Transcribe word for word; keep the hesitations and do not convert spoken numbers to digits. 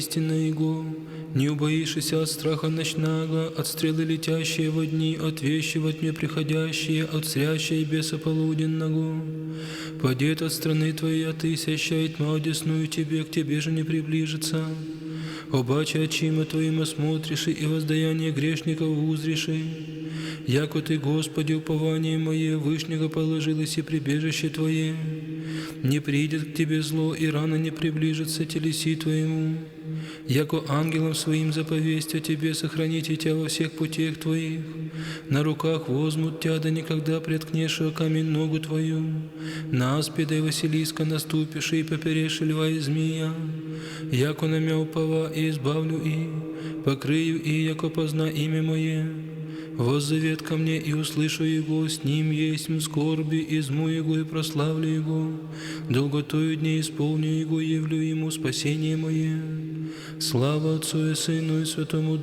истинно Его, не убоишься от страха ночного, от стрелы летящие во дни, от вещи во тьме приходящие, от зрящей беса полуденного. Падет от страны Твоей, а Ты, сящая тьма одесную Тебе, к Тебе же не приближится. Обаче очима Твоим осмотришь, и воздаяние грешников узришь. Яко Ты, Господи, упование мое, вышнего положилось и прибежище Твое. Не придет к Тебе зло, и рано не приближится телеси Твоему. Яко ангелам Своим заповесть о Тебе, сохраните Тебя во всех путях Твоих. На руках возьмут Тебя, да никогда преткнешь о камень ногу Твою. На аспида и Василиска наступишь, и поперешь льва и змея. Яко на мя упова, и избавлю и, покрыю и, яко позна имя Мое. Воззовет ко мне, и услышу Его, с Ним есть скорби, изму Его и прославлю Его. Долготою дней исполню Его, явлю Ему спасение Мое. Слава Отцу и Сыну и Святому Духу.